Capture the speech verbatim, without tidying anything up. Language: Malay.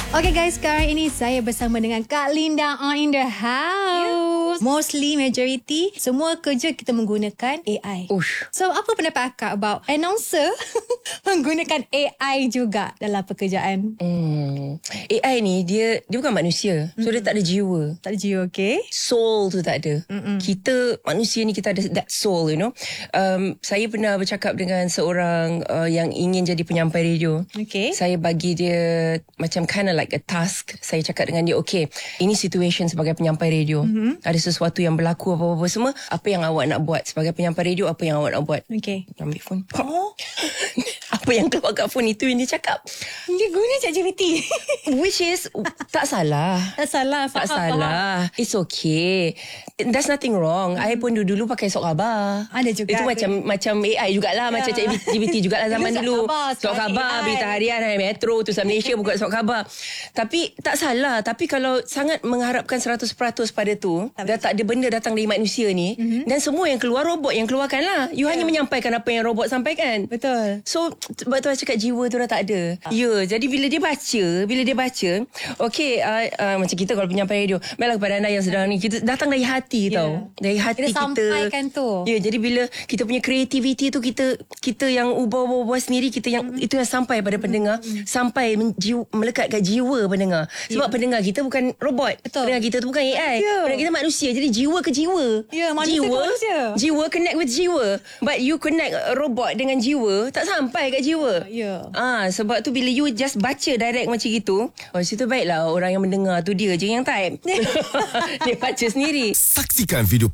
Okay guys, sekarang ini saya bersama dengan Kak Linda on in the house. Yeah. Mostly, majority, semua kerja kita menggunakan A I. Ush. So, apa pendapat akak about announcer menggunakan A I juga dalam pekerjaan? Hmm. A I ni, dia dia bukan manusia. So, mm-hmm. dia tak ada jiwa. Tak ada jiwa, okay? Soul tu tak ada. Mm-mm. Kita, manusia ni, kita ada that soul, you know. Um, saya pernah bercakap dengan seorang uh, yang ingin jadi penyampai radio. Okay. Saya bagi dia macam kind of like a task. Saya cakap dengan dia, okay, ini situation sebagai penyampai radio. Mm-hmm. Ada sesuatu yang berlaku apa-apa semua. Apa yang awak nak buat sebagai penyampai radio? Apa yang awak nak buat? Okay. Ambil phone. Oh. Apa yang keluar kat phone itu yang dia cakap. Dia guna ChatGPT. Which is tak salah. Tak salah. Tak Faham, salah. Faham. It's okay. There's nothing wrong. I pun dulu-dulu pakai Sok Khabar. Ada juga. Itu ada. macam macam A I jugalah. Yeah. Macam G P T jugalah zaman dulu. Sok Khabar, berita harian, Metro, Tulisan Malaysia buka Sok Khabar. Tapi tak salah. Tapi kalau sangat mengharapkan seratus peratus pada tu, tak dah tak ada benda datang dari manusia ni, mm-hmm. dan semua yang keluar robot yang keluarkan lah. You yeah. hanya menyampaikan apa yang robot sampaikan. Betul. So, sebab tu saya cakap jiwa tu dah tak ada. Ah. Ya, jadi bila dia baca, bila dia baca, okey, uh, uh, macam kita kalau penyampai radio, baiklah kepada anda yang sedang ni, kita datang dari hati yeah. tau. Dari hati kita. kita. Sampaikan tu. Ya, jadi bila kita punya kreativiti tu, kita kita yang ubah-ubah sendiri, kita yang mm-hmm. itu yang sampai pada pendengar, mm-hmm. sampai menjiwa, melekat kat jiwa pendengar. Sebab yeah. pendengar kita bukan robot. Betul. Pendengar kita tu bukan A I. Yeah. Pendengar kita manusia. Jadi jiwa ke jiwa. Ya, yeah, manusia jiwa, ke manusia. Jiwa connect with jiwa. But you connect robot dengan jiwa, tak sampai kat jiwa. Ya. Yeah. Ah, sebab tu bila you just baca direct macam gitu, oh situ baiklah orang yang mendengar tu dia je yang type. Dia baca sendiri. Saksikan video